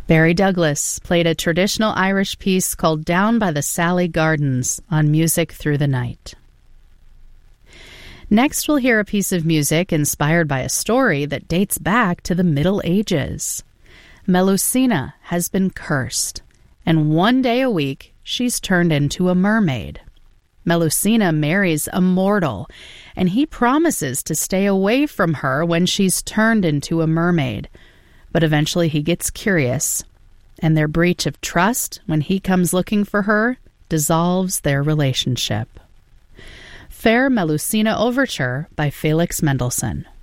Barry Douglas played a traditional Irish piece called Down by the Sally Gardens on Music Through the Night. Next, we'll hear a piece of music inspired by a story that dates back to the Middle Ages. Melusina has been cursed, and one day a week she's turned into a mermaid. Melusina marries a mortal, and he promises to stay away from her when she's turned into a mermaid. But eventually he gets curious, and their breach of trust when he comes looking for her dissolves their relationship. Fair Melusina Overture by Felix Mendelssohn.